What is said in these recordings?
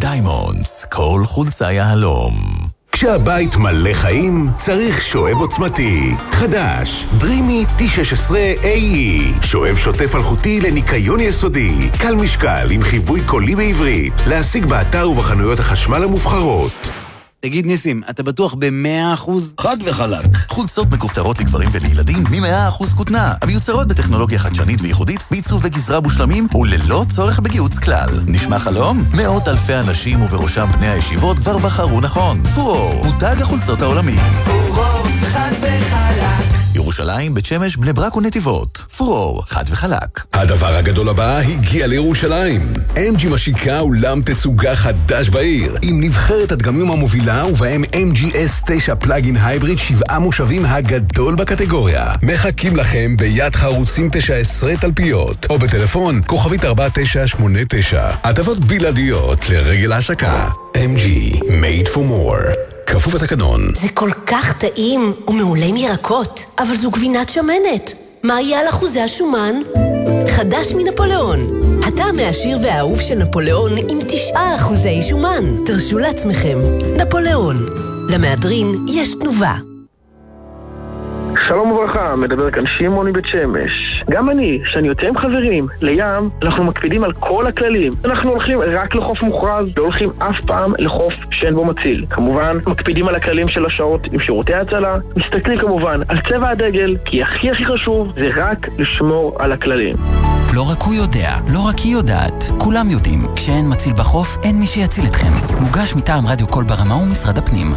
דיימונדס, כל חולצה יהלום. כשהבית מלא חיים, צריך שואב עוצמתי. חדש, דרימי T16AE. שואב שוטף אלחוטי לניקיון יסודי. קל משקל עם חיווי קולי בעברית. להשיג באתר ובחנויות החשמל המובחרות. תגיד ניסים, אתה בטוח ב100%? חד וחלק. חולצות מכופתרות לגברים ולילדים מ100% כותנה, המיוצרות בטכנולוגיה חדשנית וייחודית, בעיצוב וגזרה מושלמים וללא צורך בגיהוץ כלל. נשמע חלום? מאות אלפי אנשים ובראשם בני הישיבות כבר בחרו נכון. פורור, מותג החולצות העולמי. פורור, חד וחלק. ירושלים, בית שמש, בני ברק ונתיבות. פורור, חד וחלק. הדבר הגדול הבא הגיע לירושלים. MG משיקה אולם תצוגה חדש בעיר, עם נבחרת הדגמים המובילה ובהם MGS 9 פלאגין הייבריד 7 מושבים הגדול בקטגוריה. מחכים לכם ביד חרוצים 19 תלפיות, או בטלפון כוכבית 4989. הטבות בלעדיות לרגל ההשקה. MG, made for more. כפוף לתקנון. זה כל כך טעים ומעולה מירקות, אבל זו גבינת שמנת. מה יהיה על אחוזי השומן? חדש מנפוליאון. הטעם העשיר והאהוב של נפוליאון עם 9% שומן. תרשו לעצמכם. נפוליאון. למהדרין יש תנובה. שלום וברכה, מדבר כאן שמעון מבית שמש. גם אני, שאני יוצא עם חברים לים, אנחנו מקפידים על כל הכללים. אנחנו הולכים רק לחוף מוכרז, לא הולכים אף פעם לחוף שאין בו מציל. כמובן, מקפידים על הכללים של השעות עם שירותי הצלה. מסתכלים כמובן על צבע הדגל, כי הכי חשוב זה רק לשמור על הכללים. לא רק הוא יודע, לא רק היא יודעת. כולם יודעים, כשאין מציל בחוף, אין מי שיציל אתכם. מוגש מטעם רדיו קול ברמה ומשרד הפנים.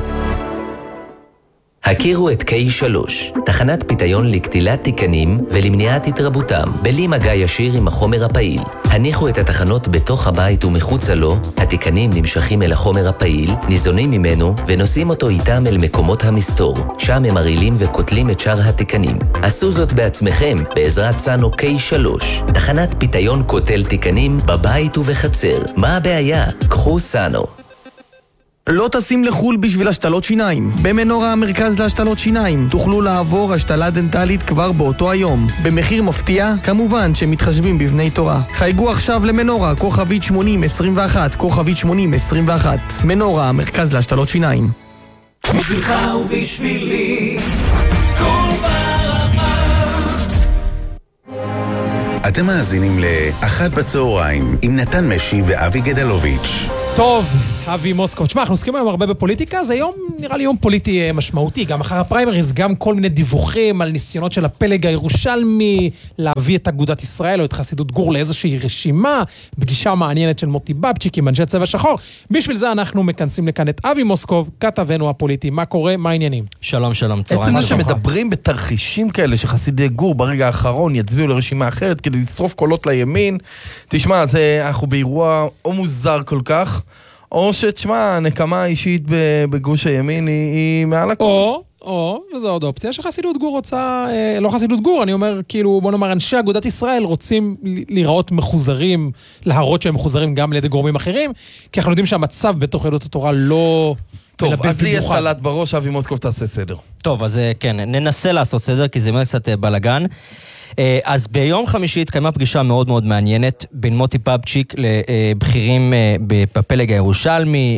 הכירו את K3, תחנת פיתיון לקטילת תיקנים ולמניעת התרבותם, בלי מגע ישיר עם החומר הפעיל. הניחו את התחנות בתוך הבית ומחוצה לו, התיקנים נמשכים אל החומר הפעיל, ניזונים ממנו ונושאים אותו איתם אל מקומות המסתור, שם הם מרעילים וקוטלים את שאר התיקנים. עשו זאת בעצמכם בעזרת סאנו K3, תחנת פיתיון קוטל תיקנים בבית ובחצר. מה הבעיה? קחו סאנו. לא טסים לחול בשביל השתלות שיניים. במנורה המרכז להשתלות שיניים תוכלו לעבור השתלה דנטלית כבר באותו היום. במחיר מפתיע, כמובן שמתחשבים בבני תורה. חייגו עכשיו למנורה, כוכבית 8021, כוכבית 8021. מנורה המרכז להשתלות שיניים. בשבילך ובשבילי, כל ברמה. אתם מאזינים לאחת בצהריים עם נתן משי ואבי גדלוביץ'. טוב, אבי מוסקוב. תשמע, אנחנו עוסקים היום הרבה בפוליטיקה, זה יום, נראה לי יום פוליטי משמעותי, גם אחר הפריימריז, גם כל מיני דיווחים על ניסיונות של הפלג הירושלמי, להביא את אגודת ישראל או את חסידות גור לאיזושהי רשימה, פגישה מעניינת של מוטי בבצ'יק עם אנשי צבע שחור. בשביל זה אנחנו מכנסים לכאן את אבי מוסקוב, כתבנו הפוליטי. מה קורה? מה העניינים? שלום, שלום, צהריים. עצם שמדברים בתרחישים כאלה שחסידי גור ברגע האחרון יצביעו לרשימה אחרת כדי לשרוף קולות לימין, תשמע, אנחנו באירוע או מוזר כל כך, או שתשמע, נקמה אישית בגוש הימין היא מעל הכל. וזו עוד אופציה שחסידות גור רוצה, לא חסידות גור, אני אומר, כאילו, בוא נאמר, אנשי אגודת ישראל רוצים לראות מחוזרים, להראות שהם מחוזרים גם לידי גורמים אחרים, כי אנחנו יודעים שהמצב בתוך יהדות התורה לא... טוב, אז לי יש סלט בראש, אבי מוסקוב תעשה סדר. טוב, אז כן, ננסה לעשות סדר, כי זה מאוד קצת בלגן. אז ביום חמישי התקיימה פגישה מאוד מאוד מעניינת בין מוטי בבצ'יק לבכירים בפלג הירושלמי,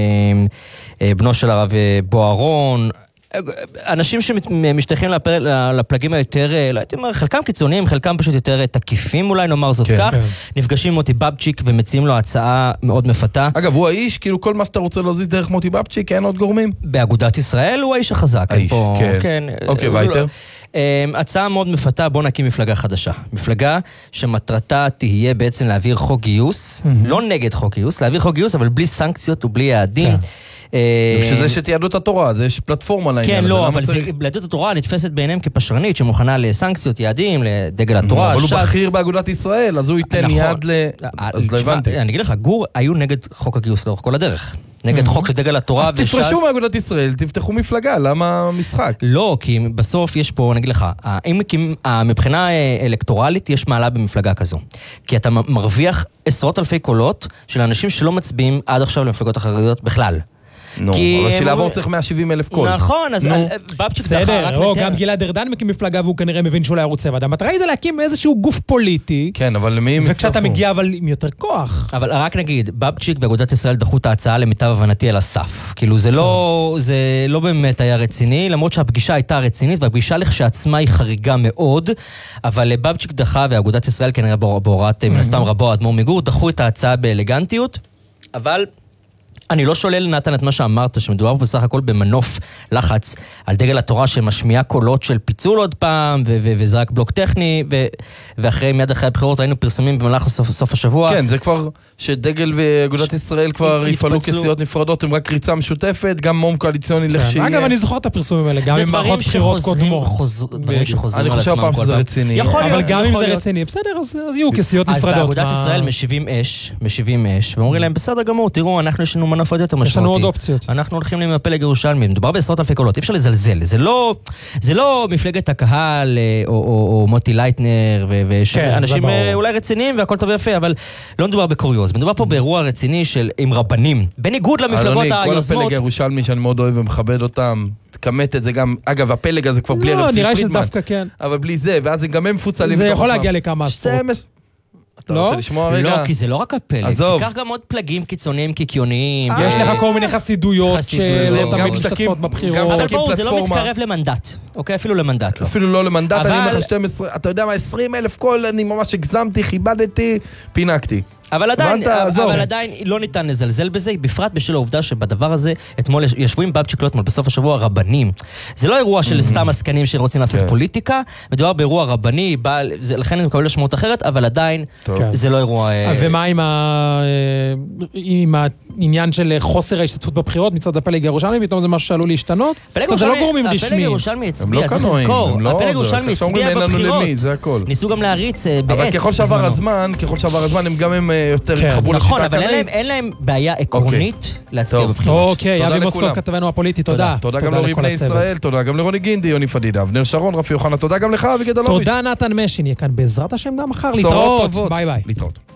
בנו של הרב בוערון, אנשים שמשתייכים לפלגים היותר, לא הייתי אומר, חלקם קיצוניים, חלקם פשוט יותר תקיפים אולי, נאמר זאת כך. נפגשים מוטי בבצ'יק ומציעים לו הצעה מאוד מפתה. אגב, הוא האיש, כאילו כל מה שאתה רוצה להזיז דרך מוטי בבצ'יק, אין עוד גורמים? באגודת ישראל הוא האיש החזק. האיש, כן. אוקיי, וייטר. הצעה מאוד מפתה, בוא נקים מפלגה חדשה. מפלגה שמטרתה תהיה בעצם להעביר חוק גיוס, לא נגד חוק גיוס, להעביר חוק גיוס, אבל בלי סנקציות ובלי יעדים. שזה שתיהדות התורה, זה יש פלטפורמה לעניין. כן, לא, אבל יהדות התורה נתפסת בעיניהם כפשרנית, שמוכנה לסנקציות, יעדים, לדגל התורה. אבל הוא בכיר באגודת ישראל, אז הוא ייתן יד אז לא הבנתי. אני אגיד לך, גור היו נגד חוק הגיוס לאורך כל הדרך. נגד חוק של דגל התורה וש"ס. אז תפרשו מאגודת ישראל, תפתחו מפלגה, למה משחק? לא, כי בסוף יש פה, אני אגיד לך, מבחינה אלקטורלית יש מעלה במפלגה כזו. כי אתה מרוויח עשרות אלפי קולות של אנשים שלא מצביעים עד עכשיו למפלגות החרדיות בכלל. נו, אבל שלעבור צריך 170,000 קול. נכון, אז בבצ'יק דחה רק בסדר, גם גלעד ארדן מקים מפלגה והוא כנראה מבין שאולי ערוץ 7. המטרה היא זה להקים איזשהו גוף פוליטי. כן, אבל למי הם יצטרפו? וכשאתה מגיע אבל עם יותר כוח. אבל רק נגיד, בבצ'יק ואגודת ישראל דחו את ההצעה למיטב הבנתי על הסף. כאילו זה לא באמת היה רציני, למרות שהפגישה הייתה רצינית, והפגישה לכשעצמה היא חריגה מאוד, אבל בבצ'יק דחה ואגודת ישראל כנראה בהוראת מן הסתם רבו אדמו"ר מגור, דחו את ההצעה באלגנטיות, אבל אני לא שולל, נתן, את מה שאמרת, שמדובר בסך הכל במנוף לחץ על דגל התורה שמשמיעה קולות של פיצול עוד פעם, וזה רק בלוק טכני, מיד אחרי הבחירות ראינו פרסומים במהלך סוף השבוע. כן, זה כבר שדגל ואגודת ישראל כבר יפעלו כסיעות נפרדות, הם רק ריצה משותפת, גם מום קואליציוני לכשיהיה. אגב, אני זוכר את הפרסומים האלה, גם עם מערכות בחירות קודמות. אני חושב הפעם שזה רציני. אבל גם אם זה רציני, בסדר, אז יהיו כסיעות נפרדות. אז באגודת ישראל משיבים אש, ואומרים להם, בסדר גמור, תראו, אנחנו יש לנו מנוף עוד יותר משמעותי. יש לנו עוד אופציות. אנחנו הולכים עם הפלג ירושלמי, מדובר בעשרות אלפי קולות, אי אפשר לזלזל. זה לא מפלגת הקהל, או מוטי לייטנר, ואנשים אולי רציניים, והכל טוב ויפה, אבל לא מדובר בקוריוז. מדובר פה באירוע רציני עם רבנים, בניגוד למפלגות היוזמות. כל הפלג ירושלמי שאני מאוד אוהב ומכבד אותם, תקמת את זה גם, אגב, הפלג הזה כבר בלי ארץ פרידמן, אבל בלי זה, ואז גם הם מפוצלים. זה יכול להגיע לכמה עשרות. אתה רוצה לשמוע רגע? לא, כי זה לא רק הפלג, תיקח גם עוד פלגים קיצוניים קיקיוניים. יש לך כל מיני חסידויות שלא תמיד משתתפות בבחירות. אבל בואו, זה לא מתקרב למנדט. אוקיי, אפילו למנדט לא. אפילו לא למנדט, אני אומר לך 12, אתה יודע מה, 20,000 קול, אני ממש הגזמתי, כיבדתי, פינקתי. אבל עדיין לא ניתן לזלזל בזה, בפרט בשל העובדה שבדבר הזה, אתמול ישבו עם בבצ'יק לא אתמול, בסוף השבוע רבנים. זה לא אירוע של סתם עסקנים שרוצים לעשות פוליטיקה, מדובר באירוע רבני, לכן אני מקבל לשמעות אחרת, אבל עדיין זה לא אירוע... ומה עם העניין של חוסר ההשתתפות בבחירות מצד הפלג ירושלמי, פתאום זה משהו שעלול להשתנות? זה לא גורמים רשמיים. הפלג ירושלמי הצביע, צריך לזכור. הפלג ירושלמי הצביע בבחירות. ניסו גם להריץ בעץ. אבל ככל שעבר הזמן, הם גם הם יותר התחברו לשיטה נכון, אבל אין להם בעיה עקרונית להצביע בבחירות. אוקיי, אבי מוסקוב כתבנו הפוליטי, תודה. תודה גם לאורי בני ישראל, תודה גם לרוני גינדי, יוני פדידה, אבנר שרון, רפי יוחנה, תודה גם לך, אבי גדלוביץ'. תודה נתן משין, יהיה כאן בעזרת השם גם מחר, להתראות, ביי ביי. להתראות.